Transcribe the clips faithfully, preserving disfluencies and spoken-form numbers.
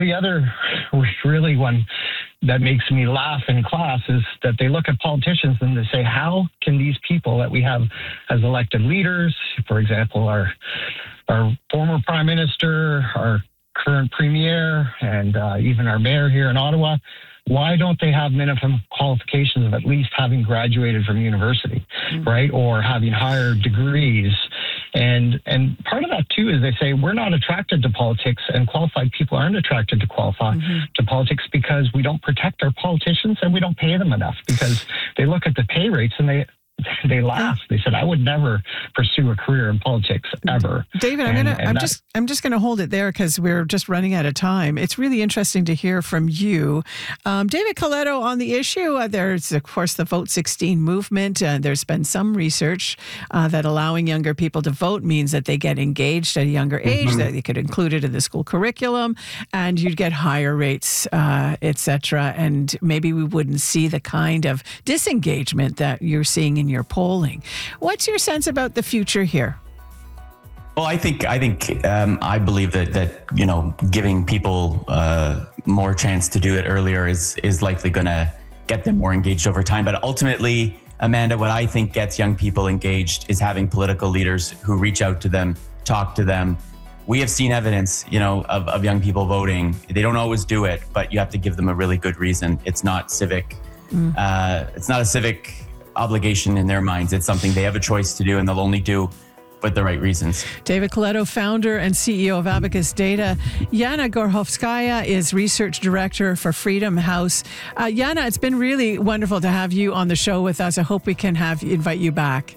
The other really one that makes me laugh in class is that they look at politicians and they say, how can these people that we have as elected leaders, for example, our our former prime minister, our current premier, and uh, even our mayor here in Ottawa, why don't they have minimum qualifications of at least having graduated from university, mm-hmm. right, or having higher degrees? And and part of that, too, is they say we're not attracted to politics, and qualified people aren't attracted to qualify mm-hmm. to politics because we don't protect our politicians and we don't pay them enough, because they look at the pay rates and they they laughed. They said, I would never pursue a career in politics ever. David, I'm and, gonna, and I'm that, just, I'm just going to hold it there because we're just running out of time. It's really interesting to hear from you, um, David Coletto, on the issue. Uh, there's, of course, the Vote sixteen movement. Uh, there's been some research uh, that allowing younger people to vote means that they get engaged at a younger age, mm-hmm. that they could include it in the school curriculum, and you'd get higher rates, uh, et cetera. And maybe we wouldn't see the kind of disengagement that you're seeing in your polling. What's your sense about the future here? Well, I think I think um, I believe that that you know giving people uh, more chance to do it earlier is is likely going to get them more engaged over time. But ultimately, Amanda, what I think gets young people engaged is having political leaders who reach out to them, talk to them. We have seen evidence, you know, of, of young people voting. They don't always do it, but you have to give them a really good reason. It's not civic. Mm. Uh, it's not a civic obligation in their minds. It's something they have a choice to do, and they'll only do with the right reasons. David Coletto, founder and C E O of Abacus Data. Yana Gorhovskaya is research director for Freedom House. Uh, Yana, it's been really wonderful to have you on the show with us. I hope we can have invite you back.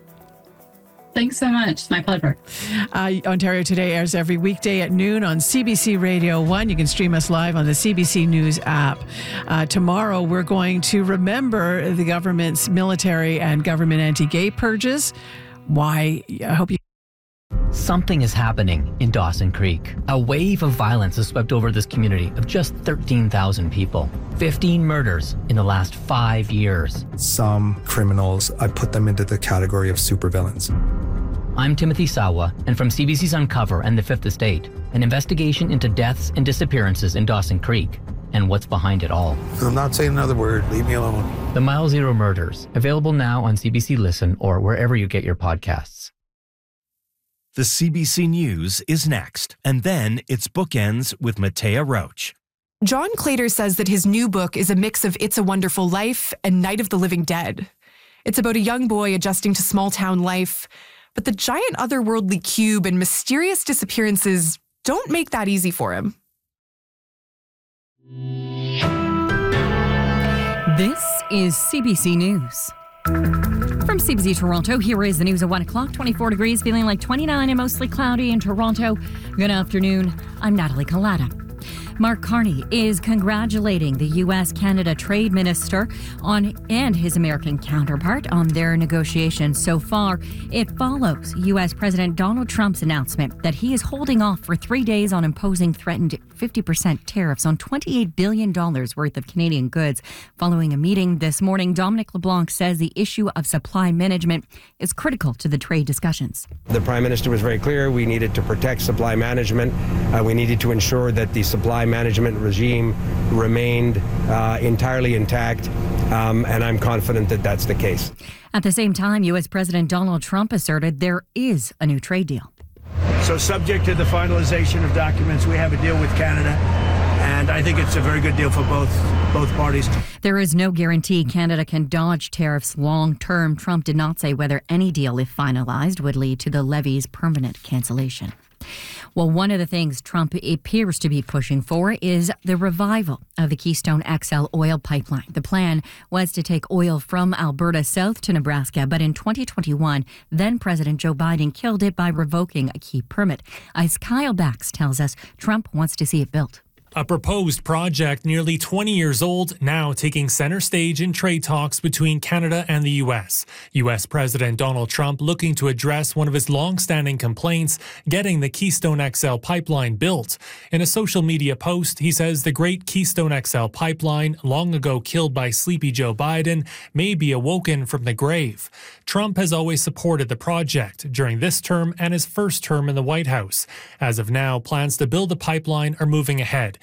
Thanks so much. My pleasure. Uh, Ontario Today airs every weekday at noon on C B C Radio one. You can stream us live on the C B C News app. Uh, tomorrow, we're going to remember the government's military and government anti-gay purges. Why? I hope you... Something is happening in Dawson Creek. A wave of violence has swept over this community of just thirteen thousand people. fifteen murders in the last five years. Some criminals, I put them into the category of supervillains. I'm Timothy Sawa, and from C B C's Uncover and The Fifth Estate, an investigation into deaths and disappearances in Dawson Creek and what's behind it all. I'm not saying another word. Leave me alone. The Mile Zero Murders, available now on C B C Listen or wherever you get your podcasts. The C B C News is next, and then it's Bookends with Matea Roach. John Claytor says that his new book is a mix of It's a Wonderful Life and Night of the Living Dead. It's about a young boy adjusting to small-town life, but the giant otherworldly cube and mysterious disappearances don't make that easy for him. This is C B C News. From C B C Toronto, here is the news at one o'clock. twenty-four degrees, feeling like twenty-nine and mostly cloudy in Toronto. Good afternoon. I'm Natalie Collada. Mark Carney is congratulating the U S Canada trade minister on and his American counterpart on their negotiations so far. It follows U S President Donald Trump's announcement that he is holding off for three days on imposing threatened fifty percent tariffs on twenty-eight billion dollars worth of Canadian goods. Following a meeting this morning, Dominic LeBlanc says the issue of supply management is critical to the trade discussions. The Prime Minister was very clear. We needed to protect supply management. Uh, we needed to ensure that the supply management regime remained uh, entirely intact, um, and I'm confident that that's the case. At the same time, U S President Donald Trump asserted there is a new trade deal. So subject to the finalization of documents, we have a deal with Canada, and I think it's a very good deal for both both parties. There is no guarantee Canada can dodge tariffs long term. Trump did not say whether any deal, if finalized, would lead to the levy's permanent cancellation. Well, one of the things Trump appears to be pushing for is the revival of the Keystone X L oil pipeline. The plan was to take oil from Alberta south to Nebraska, but in twenty twenty-one, then President Joe Biden killed it by revoking a key permit. As Kyle Bax tells us, Trump wants to see it built. A proposed project nearly twenty years old, now taking center stage in trade talks between Canada and the U S. U S President Donald Trump looking to address one of his long-standing complaints, getting the Keystone X L pipeline built. In a social media post, he says the great Keystone X L pipeline, long ago killed by sleepy Joe Biden, may be awoken from the grave. Trump has always supported the project during this term and his first term in the White House. As of now, plans to build the pipeline are moving ahead.